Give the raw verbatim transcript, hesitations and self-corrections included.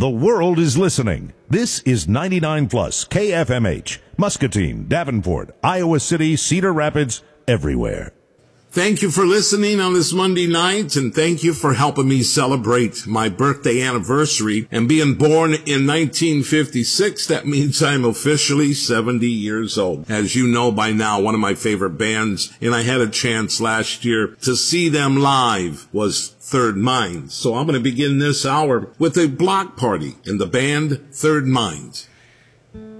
The world is listening. This is ninety-nine plus K F M H, Muscatine, Davenport, Iowa City, Cedar Rapids, everywhere. Thank you for listening on this Monday night, and thank you for helping me celebrate my birthday anniversary. And being born in nineteen fifty-six, that means I'm officially seventy years old. As you know by now, one of my favorite bands, and I had a chance last year to see them live, was Third Mind. So I'm going to begin this hour with a block party in the band Third Mind.